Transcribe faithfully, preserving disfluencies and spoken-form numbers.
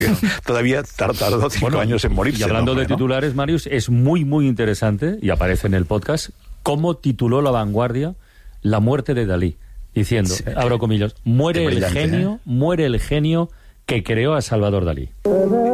Todavía tardó cinco bueno, años en morirse. Y hablando hombre, de titulares, ¿no? Marius, es muy, muy interesante, y aparece en el podcast, cómo tituló La Vanguardia la muerte de Dalí, diciendo, sí, abro comillas, muere el genio, ¿eh? muere el genio que creó a Salvador Dalí.